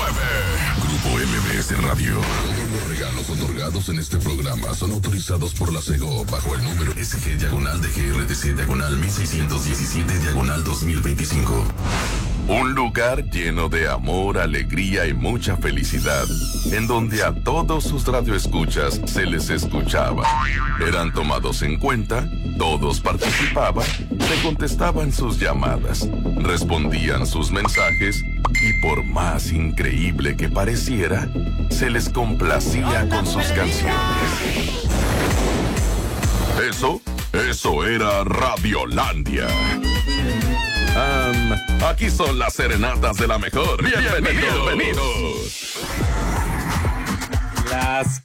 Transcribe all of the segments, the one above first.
Grupo MBS Radio. Todos los regalos otorgados en este programa son autorizados por la SEGO bajo el número SG-DGRTC-1617-2025. Un lugar lleno de amor, alegría y mucha felicidad, en donde a todos sus radioescuchas se les escuchaba. Eran tomados en cuenta, todos participaban, se contestaban sus llamadas, respondían sus mensajes y por más increíble que pareciera, se les complacía con sus canciones. Eso era Radiolandia. Aquí son las serenatas de la mejor. Bienvenidos. Las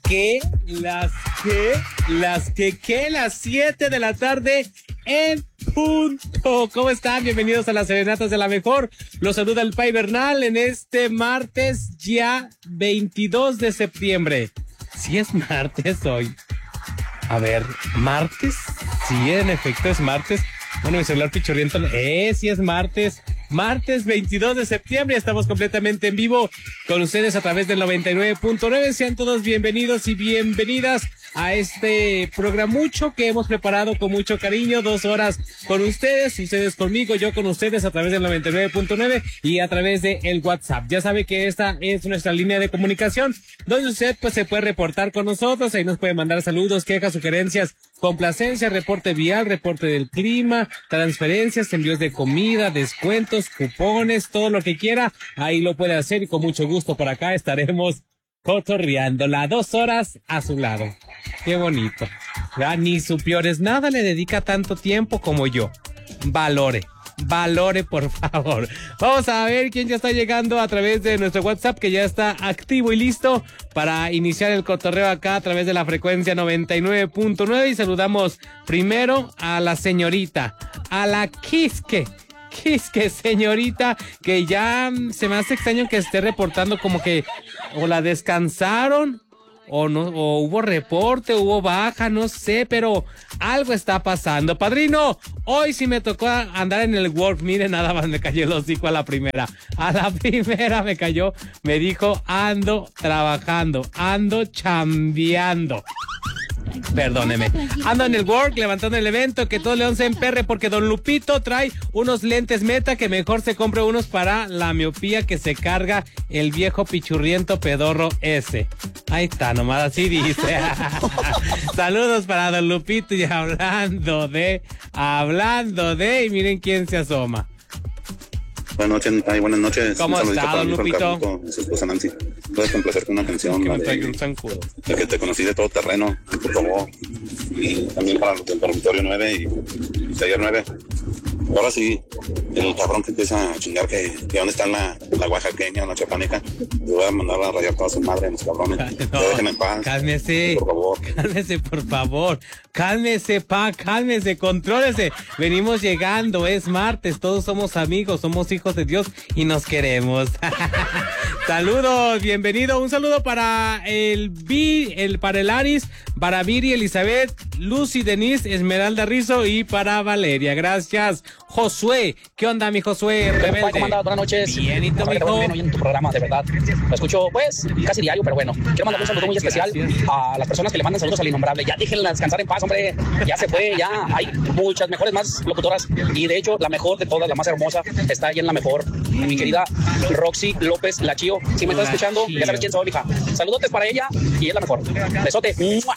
7 de la tarde en punto. ¿Cómo están? Bienvenidos a las serenatas de la mejor. Los saluda el Pai Bernal en este martes ya 22 de septiembre. Sí es martes hoy. A ver, ¿martes? Sí, en efecto es martes. Bueno, mi celular pichurriento. Sí es martes. Martes 22 de septiembre. Estamos completamente en vivo con ustedes a través del 99.9. Sean todos bienvenidos y bienvenidas a este programucho que hemos preparado con mucho cariño. 2 horas con ustedes conmigo, yo con ustedes a través del 99.9 y a través de el WhatsApp. Ya sabe que esta es nuestra línea de comunicación donde usted pues se puede reportar con nosotros. Ahí nos puede mandar saludos, quejas, sugerencias, complacencia, reporte vial, reporte del clima, transferencias, envíos de comida, descuentos, cupones, todo lo que quiera. Ahí lo puede hacer y con mucho gusto por acá estaremos cotorreándola 2 horas a su lado. Qué bonito. Ya, ni su Piores nada le dedica tanto tiempo como yo. Valore, por favor. Vamos a ver quién ya está llegando a través de nuestro WhatsApp, que ya está activo y listo para iniciar el cotorreo acá a través de la frecuencia 99.9. Y saludamos primero a la señorita, a la Quisque, señorita, que ya se me hace extraño que esté reportando, como que o la descansaron o no, o hubo reporte, hubo baja, no sé, pero algo está pasando. Padrino, hoy sí me tocó andar en el work. Miren, nada más me cayó el hocico a la primera me cayó, me dijo: ando trabajando, ando chambeando. Perdóneme, ando en el work levantando el evento, que todo León se emperre porque don Lupito trae unos lentes Meta, que mejor se compre unos para la miopía que se carga el viejo pichurriento pedorro ese. Ahí está, nomás así dice. Saludos para don Lupito. Y hablando de, y miren quién se asoma. Buenas noches. ¿Cómo está, don Lupito? Su esposa Nancy. ¿Puedes complacer con una canción? Que me traiga un zancudo. El que te conocí de todo terreno, por favor. Y también para el dormitorio 9 y taller 9. Ahora sí, el cabrón que empieza a chingar que dónde está la oaxaqueña, la chapaneca. Le voy a mandar a rayar toda su madre, los cabrones. No, déjenme en paz. Cálmese, por favor. Por favor. Cálmese, contrólese. Venimos llegando, es martes, todos somos amigos, somos hijos de Dios y nos queremos. Saludos, bienvenido. Un saludo para para el Aris, para Viri, Elizabeth, Lucy, Denise, Esmeralda Rizo y para Valeria. Gracias. Josué, ¿qué onda, mi Josué rebelde? ¿Cómo andas? Buenas noches. Bienito, mijo. Bien hoy en tu programa, de verdad. Lo escucho, pues, casi diario, pero bueno. Quiero mandar un saludo muy especial a las personas que le mandan saludos al Innombrable. Ya déjenla descansar en paz, hombre. Ya se fue, ya. Hay muchas mejores, más locutoras. Y de hecho, la mejor de todas, la más hermosa, está ahí en la mejor. Mi querida Roxy López, la Chío. Si me estás escuchando, ya sabes quién soy, hija. Saludotes para ella y es la mejor. Besote. ¡Mua!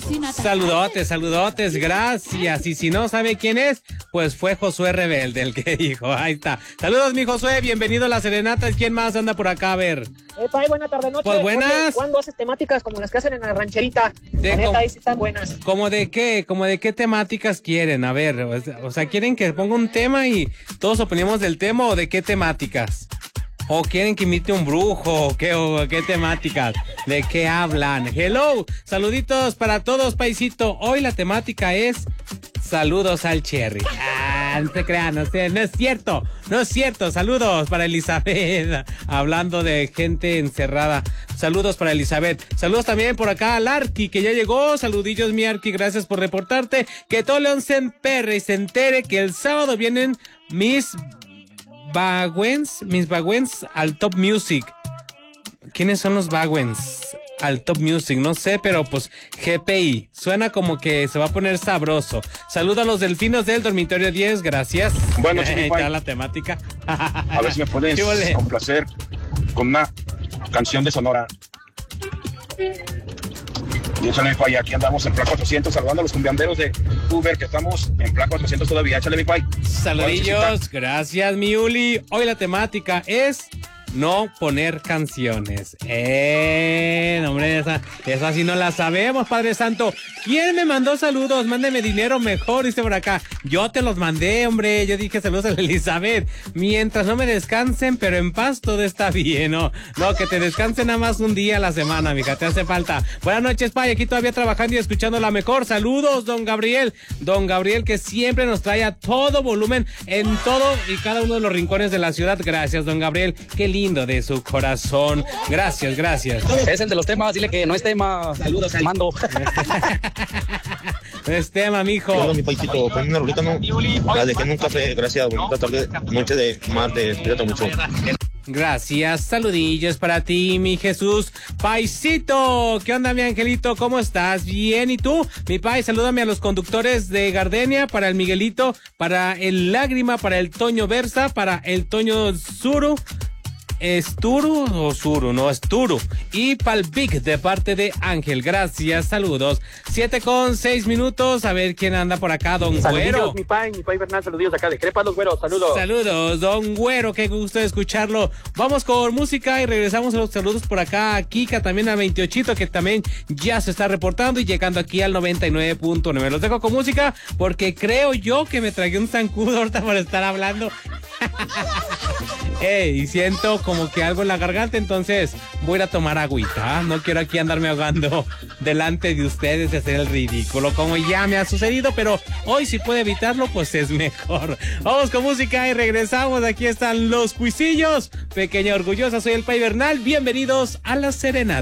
Saludotes, gracias. Y si no sabe quién es, pues fue Josué Rebelde el que dijo. Ahí está. Saludos, mi Josué, bienvenido a las serenatas. ¿Quién más anda por acá? A ver. Pai, buena tarde, noche. Pues buenas. Oye, ¿cuándo haces temáticas como las que hacen en la rancherita? La neta, ahí sí están buenas. ¿Cómo de qué? ¿Cómo de qué temáticas quieren? A ver, o sea, ¿quieren que ponga un tema y todos opinemos del tema, o de qué temáticas? ¿O quieren que imite un brujo? ¿O qué temáticas? ¿De qué hablan? Hello, saluditos para todos, paisito. Hoy la temática es saludos al Cherry. No se crean, no es cierto. Saludos para Elizabeth, hablando de gente encerrada. Saludos para Elizabeth. Saludos también por acá al Arqui, que ya llegó. Saludillos, mi Arqui, gracias por reportarte. Que todo León se emperre y se entere que el sábado vienen mis Bagüens al Top Music. ¿Quiénes son los Bawens? Al Top Music, no sé, pero pues GPI, suena como que se va a poner sabroso. Saludos a los delfinos del dormitorio 10, gracias. Bueno, sí, está la temática. A ver si me puedes complacer con una canción de Sonora. Y échale mi pay, aquí andamos en Plan 400 saludando a los cumbianderos de Uber, que estamos en Plan 400 todavía. Échale mi pay. Saludillos, gracias mi Uli. Hoy la temática es no poner canciones. No, hombre, esa sí no la sabemos, Padre Santo. ¿Quién me mandó saludos? Mándeme dinero mejor, dice por acá. Yo te los mandé, hombre. Yo dije saludos a Elizabeth. Mientras no me descansen, pero en paz todo está bien, ¿no? No, que te descansen nada más un día a la semana, mija, te hace falta. Buenas noches, Pay, aquí todavía trabajando y escuchando la mejor. Saludos, don Gabriel. Don Gabriel, que siempre nos trae a todo volumen en todo y cada uno de los rincones de la ciudad. Gracias, don Gabriel. Qué lindo de su corazón. Gracias, gracias. Es el de los temas, dile que no es tema. Saludos, mando. No es tema, mijo. Hola, mi paisito, con una rolita, ¿no? La dejé en un café, gracias, bonita tarde, noche de martes, cuídate mucho. Gracias, saludillos para ti, mi Jesús. Paisito, ¿qué onda, mi angelito? ¿Cómo estás? Bien, ¿y tú? Mi Pai, salúdame a los conductores de Gardenia, para el Miguelito, para el Lágrima, para el Toño Versa, para el Toño Zuru. ¿Es Turu o Suru? No, es Turu. Y pa'l Big de parte de Ángel. Gracias, saludos. 7:06. A ver quién anda por acá, don Güero. Mi Pai Bernal, saludos acá de Crepa, los Güeros, saludos. Saludos, don Güero, qué gusto de escucharlo. Vamos con música y regresamos a los saludos por acá a Kika, también a 28, que también ya se está reportando y llegando aquí al 99.9. Los dejo con música porque creo yo que me tragué un zancudo ahorita por estar hablando. Y siento como que algo en la garganta, entonces voy a ir a tomar agüita. No quiero aquí andarme ahogando delante de ustedes y hacer el ridículo, como ya me ha sucedido, pero hoy si puedo evitarlo, pues es mejor. Vamos con música y regresamos. Aquí están los Cuisillos. Pequeña Orgullosa, soy el Pai Bernal. Bienvenidos a La Serenata.